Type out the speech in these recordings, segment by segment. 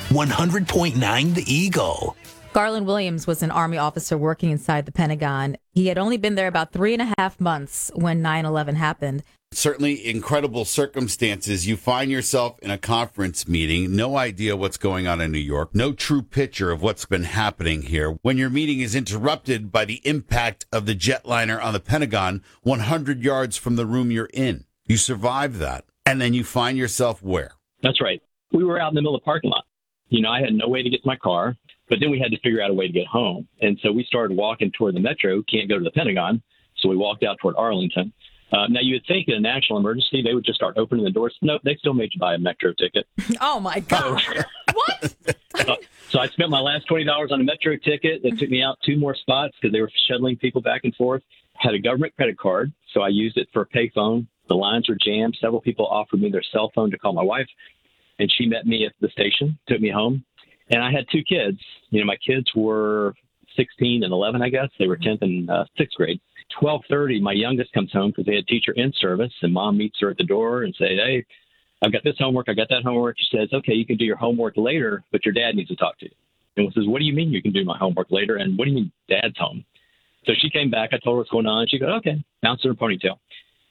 100.9 The Eagle. Garland Williams was an Army officer working inside the Pentagon. He had only been there about 3.5 months when 9/11 happened. Certainly incredible circumstances. You find yourself in a conference meeting, no idea what's going on in New York, no true picture of what's been happening here. When your meeting is interrupted by the impact of the jetliner on the Pentagon 100 yards from the room you're in. You survive that, and then you find yourself where? That's right. We were out in the middle of the parking lot. I had no way to get to my car, but then we had to figure out a way to get home. And so we started walking toward the metro. Can't go to the Pentagon, so we walked out toward Arlington. Now, you would think in a national emergency, they would just start opening the doors. No, they still made you buy a metro ticket. Oh, my God. What? So I spent my last $20 on a metro ticket. It took me out 2 more spots because they were shuttling people back and forth. Had a government credit card, so I used it for a payphone. The lines were jammed. Several people offered me their cell phone to call my wife, and she met me at the station, took me home. And I had 2 kids. My kids were 16 and 11, I guess. They were 10th and 6th grade. 12:30, my youngest comes home because they had teacher in service, and mom meets her at the door and said, "Hey, I've got this homework. I got that homework." She says, "Okay, you can do your homework later, but your dad needs to talk to you." And says, "What do you mean you can do my homework later? And what do you mean dad's home?" So she came back. I told her what's going on. She goes, "Okay," bounced her ponytail.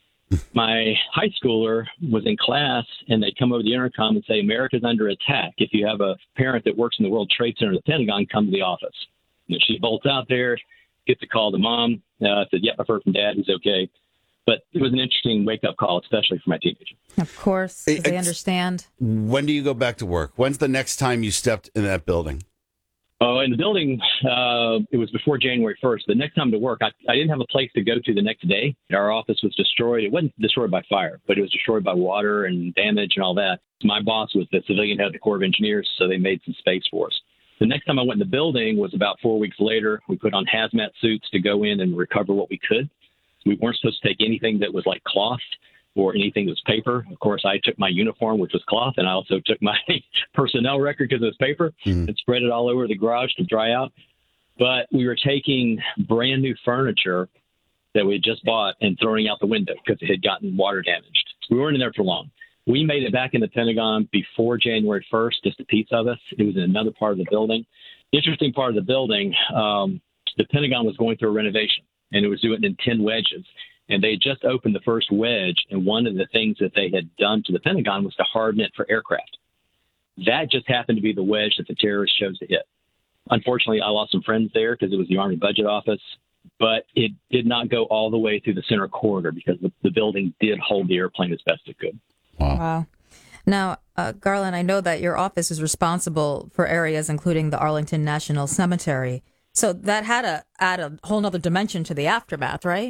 My high schooler was in class, and they come over the intercom and say, "America's under attack. If you have a parent that works in the World Trade Center, the Pentagon, come to the office." And she bolts out there, gets a call to mom, said, "Yep, I've heard from dad. He's okay." But it was an interesting wake-up call, especially for my teenager. Of course, they understand. When do you go back to work? When's the next time you stepped in that building? Oh, in the building, it was before January 1st. The next time to work, I didn't have a place to go to the next day. Our office was destroyed. It wasn't destroyed by fire, but it was destroyed by water and damage and all that. My boss was the civilian head of the Corps of Engineers, so they made some space for us. The next time I went in the building was about 4 weeks later. We put on hazmat suits to go in and recover what we could. We weren't supposed to take anything that was like cloth or anything that was paper. Of course, I took my uniform, which was cloth, and I also took my personnel record because it was paper, and spread it all over the garage to dry out. But we were taking brand new furniture that we had just bought and throwing out the window because it had gotten water damaged. We weren't in there for long. We made it back in the Pentagon before January 1st, just a piece of us. It was in another part of the building. Interesting part of the building, the Pentagon was going through a renovation, and it was doing it in 10 wedges. And they had just opened the first wedge, and one of the things that they had done to the Pentagon was to harden it for aircraft. That just happened to be the wedge that the terrorists chose to hit. Unfortunately, I lost some friends there because it was the Army Budget Office, but it did not go all the way through the center corridor because the building did hold the airplane as best it could. Wow. Now, Garland, I know that your office is responsible for areas including the Arlington National Cemetery. So that had to add a whole nother dimension to the aftermath, right?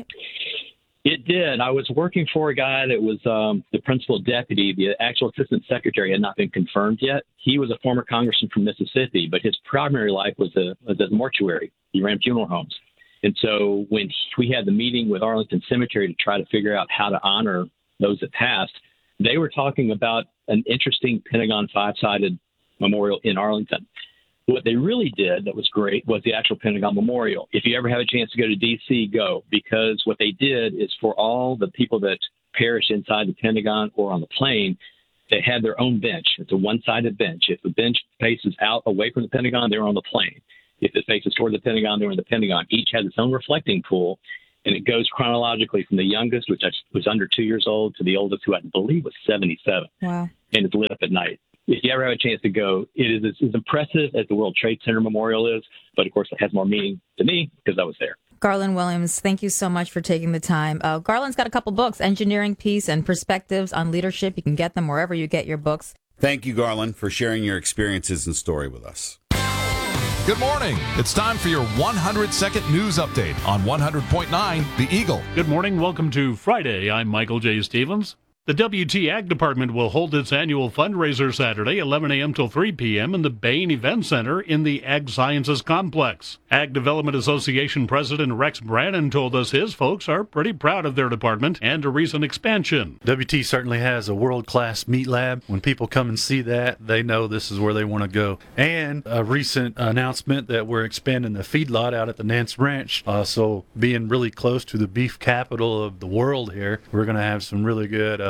It did. I was working for a guy that was the principal deputy. The actual assistant secretary had not been confirmed yet. He was a former congressman from Mississippi, but his primary life was a mortuary. He ran funeral homes. And so when we had the meeting with Arlington Cemetery to try to figure out how to honor those that passed, they were talking about an interesting Pentagon 5-sided memorial in Arlington. What they really did that was great was the actual Pentagon Memorial. If you ever have a chance to go to D.C., go, because what they did is for all the people that perished inside the Pentagon or on the plane, they had their own bench. It's a one-sided bench. If the bench faces out away from the Pentagon, they were on the plane. If it faces toward the Pentagon, they were in the Pentagon. Each had its own reflecting pool, and it goes chronologically from the youngest, which was under 2 years old, to the oldest, who I believe was 77. Wow. And it's lit up at night. If you ever have a chance to go, it is as impressive as the World Trade Center Memorial is, but of course it has more meaning to me because I was there. Garland Williams, thank you so much for taking the time. Garland's got a couple books, Engineering, Peace, and Perspectives on Leadership. You can get them wherever you get your books. Thank you, Garland, for sharing your experiences and story with us. Good morning. It's time for your 100-second news update on 100.9 The Eagle. Good morning. Welcome to Friday. I'm Michael J. Stevens. The WT Ag Department will hold its annual fundraiser Saturday, 11 a.m. till 3 p.m. in the Bain Event Center in the Ag Sciences Complex. Ag Development Association President Rex Brannon told us his folks are pretty proud of their department and a recent expansion. WT certainly has a world-class meat lab. When people come and see that, they know this is where they want to go. And a recent announcement that we're expanding the feedlot out at the Nance Ranch. So being really close to the beef capital of the world here, we're going to have some really good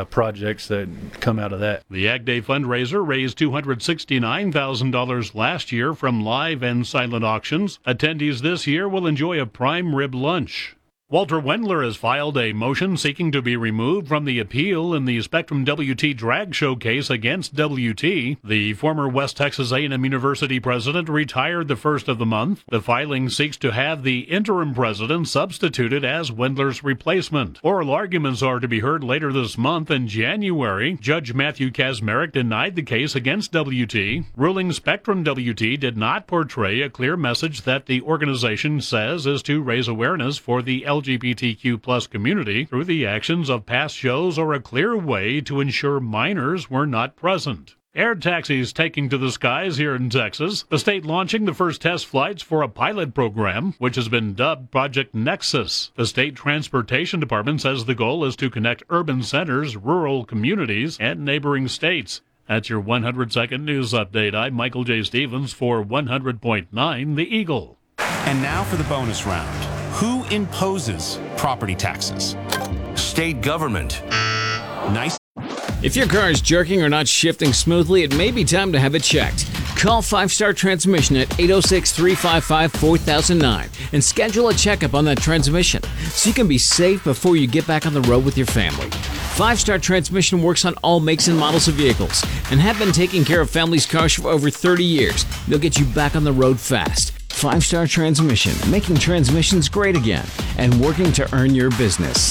projects that come out of that. The Ag Day fundraiser raised $269,000 last year from live and silent auctions. Attendees this year will enjoy a prime rib lunch. Walter Wendler has filed a motion seeking to be removed from the appeal in the Spectrum WT drag show case against WT. The former West Texas A&M University president retired the first of the month. The filing seeks to have the interim president substituted as Wendler's replacement. Oral arguments are to be heard later this month. In January, Judge Matthew Kazmarek denied the case against WT, ruling Spectrum WT did not portray a clear message that the organization says is to raise awareness for the LGBTQ plus community through the actions of past shows or a clear way to ensure minors were not present. Air taxis taking to the skies here in Texas. The state launching the first test flights for a pilot program, which has been dubbed Project Nexus. The state transportation department says the goal is to connect urban centers, rural communities, and neighboring states. That's your 100-second news update. I'm Michael J. Stevens for 100.9 The Eagle. And now for the bonus round. Who imposes property taxes? State government. Nice. If your car is jerking or not shifting smoothly, it may be time to have it checked. Call 5 Star Transmission at 806-355-4009 and schedule a checkup on that transmission so you can be safe before you get back on the road with your family. 5 Star Transmission works on all makes and models of vehicles and have been taking care of families' cars for over 30 years. They'll get you back on the road fast. 5 Star Transmission, making transmissions great again and working to earn your business.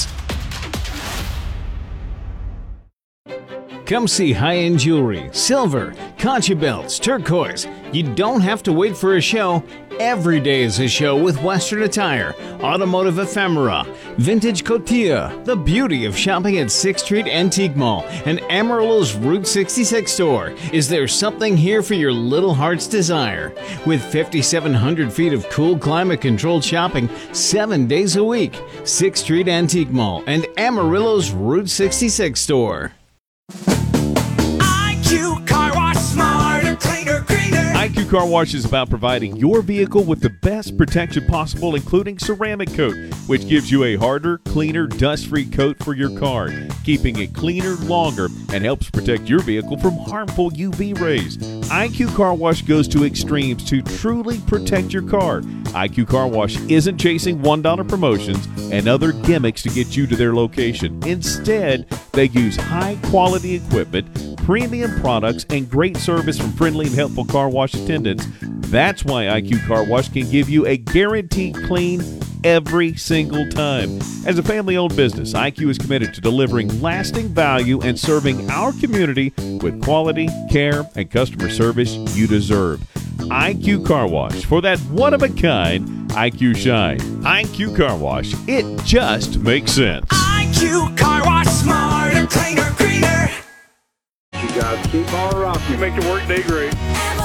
Come see high-end jewelry, silver, concha belts, turquoise. You don't have to wait for a show. Every day is a show with Western attire, automotive ephemera, vintage cotilla, the beauty of shopping at 6th Street Antique Mall and Amarillo's Route 66 store. Is there something here for your little heart's desire? With 5,700 feet of cool climate-controlled shopping 7 days a week, 6th Street Antique Mall and Amarillo's Route 66 store. IQ Car Wash, smarter, cleaner, greener. IQ Car Wash is about providing your vehicle with the best protection possible, including ceramic coat, which gives you a harder, cleaner, dust-free coat for your car, keeping it cleaner longer and helps protect your vehicle from harmful UV rays. IQ Car Wash goes to extremes to truly protect your car. IQ Car Wash isn't chasing $1 promotions and other gimmicks to get you to their location. Instead, they use high-quality equipment, premium products, and great service from friendly and helpful car wash attendants. That's why IQ Car Wash can give you a guaranteed clean every single time. As a family-owned business, IQ is committed to delivering lasting value and serving our community with quality, care, and customer service you deserve. IQ Car Wash, for that one-of-a-kind IQ shine. IQ Car Wash, it just makes sense. IQ Car Wash, smarter, cleaner, greener. You guys keep on rocking. You make the work day great.